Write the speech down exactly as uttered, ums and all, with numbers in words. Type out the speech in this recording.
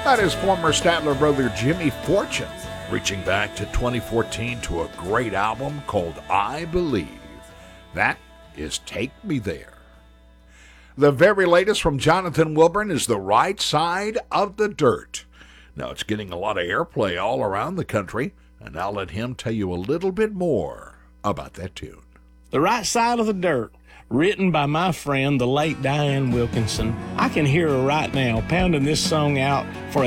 That is former Statler brother Jimmy Fortune, reaching back to twenty fourteen to a great album called I Believe. That is Take Me There. The very latest from Jonathan Wilburn is The Right Side of the Dirt. Now, it's getting a lot of airplay all around the country, and I'll let him tell you a little bit more about that tune. The Right Side of the Dirt, written by my friend, the late Diane Wilkinson. I can hear her right now pounding this song out for